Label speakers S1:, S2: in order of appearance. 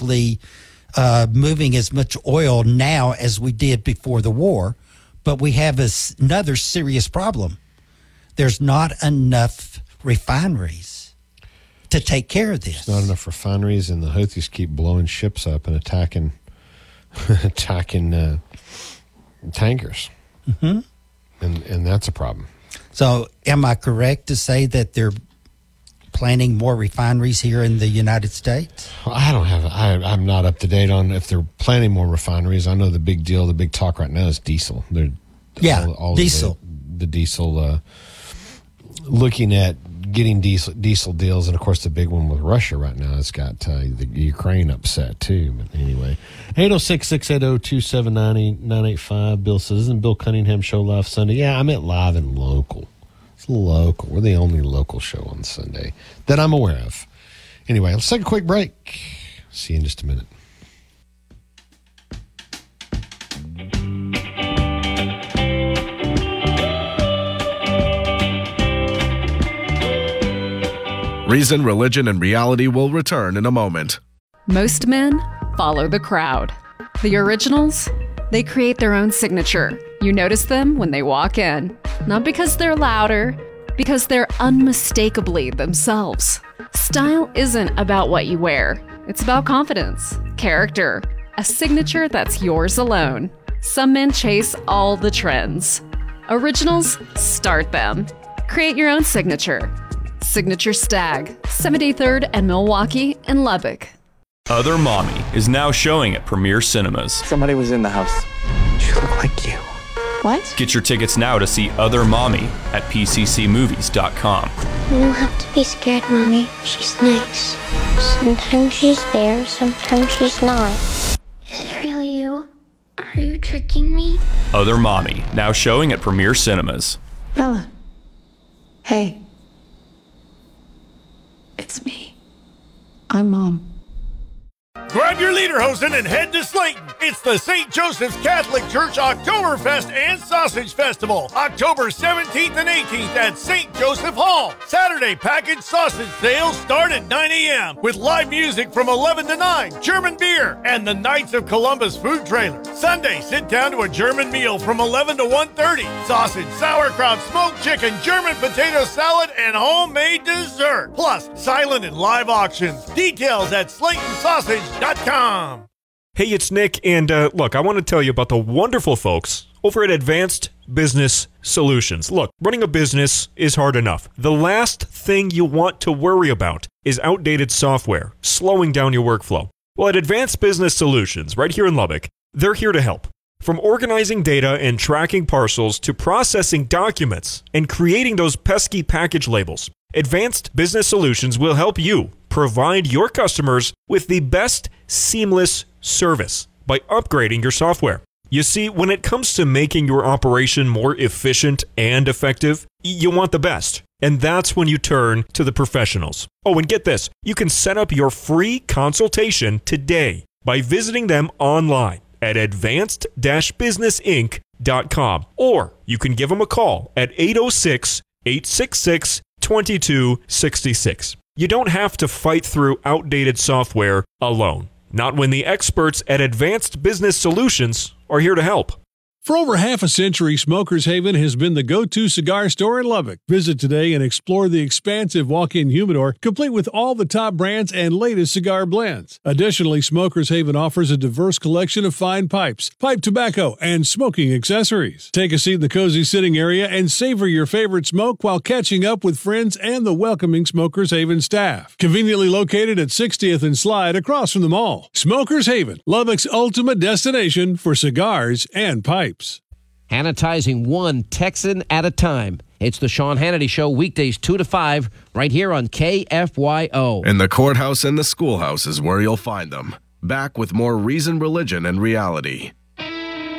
S1: basically moving as much oil now as we did before the war, but we have another serious problem. There's not enough refineries to take care of this.
S2: There's not enough refineries, and the Houthis keep blowing ships up and attacking tankers.
S1: Mm-hmm.
S2: And that's a problem.
S1: So am I correct to say that they're planning more refineries here in the United States?
S2: I'm not up to date on if they're planning more refineries. I know the big deal, the big talk right now is diesel. All
S1: diesel.
S2: The diesel, looking at getting diesel deals, and of course the big one with Russia right now has got the Ukraine upset too. But anyway, 806-680-279-985. Bill says, isn't Bill Cunningham show live Sunday? Yeah, I meant live and local. It's local. We're the only local show on Sunday that I'm aware of. Anyway, let's take a quick break. See you in just a minute.
S3: Reason, Religion, and Reality will return in a moment.
S4: Most men follow the crowd. The originals, they create their own signature. You notice them when they walk in. Not because they're louder, because they're unmistakably themselves. Style isn't about what you wear. It's about confidence, character, a signature that's yours alone. Some men chase all the trends. Originals, start them. Create your own signature. Signature Stag, 73rd and Milwaukee and Lubbock.
S5: Other Mommy is now showing at Premier Cinemas.
S6: Somebody was in the house. She looked like you.
S7: What?
S5: Get your tickets now to see Other Mommy at pccmovies.com.
S8: You don't have to be scared, Mommy. She's nice. Sometimes she's there, sometimes she's not. Is it really you? Are you tricking me?
S5: Other Mommy, now showing at Premier Cinemas.
S7: Bella. Hey. It's me. I'm Mom.
S9: Grab your lederhosen and head to Slayton. It's the St. Joseph's Catholic Church Oktoberfest and Sausage Festival. October 17th and 18th at St. Joseph Hall. Saturday package sausage sales start at 9 a.m. with live music from 11 to 9, German beer, and the Knights of Columbus food trailer. Sunday, sit down to a German meal from 11 to 1:30. Sausage, sauerkraut, smoked chicken, German potato salad, and homemade dessert. Plus, silent and live auctions. Details at SlaytonSausage.com.
S10: Hey, it's Nick, and look, I want to tell you about the wonderful folks over at Advanced Business Solutions. Look, running a business is hard enough. The last thing you want to worry about is outdated software, slowing down your workflow. Well, at Advanced Business Solutions, right here in Lubbock, they're here to help. From organizing data and tracking parcels to processing documents and creating those pesky package labels, Advanced Business Solutions will help you provide your customers with the best seamless service by upgrading your software. You see, when it comes to making your operation more efficient and effective, you want the best. And that's when you turn to the professionals. Oh, and get this, you can set up your free consultation today by visiting them online at advanced-businessinc.com. Or you can give them a call at 806-866-2266. You don't have to fight through outdated software alone. Not when the experts at Advanced Business Solutions are here to help.
S11: For over half a century, Smokers Haven has been the go-to cigar store in Lubbock. Visit today and explore the expansive walk-in humidor, complete with all the top brands and latest cigar blends. Additionally, Smokers Haven offers a diverse collection of fine pipes, pipe tobacco, and smoking accessories. Take a seat in the cozy sitting area and savor your favorite smoke while catching up with friends and the welcoming Smokers Haven staff. Conveniently located at 60th and Slide across from the mall. Smokers Haven, Lubbock's ultimate destination for cigars and pipes.
S12: Hannitizing one Texan at a time. It's the Sean Hannity Show, weekdays 2 to 5, right here on KFYO.
S3: In the courthouse and the schoolhouse is where you'll find them. Back with more Reason, Religion, and Reality.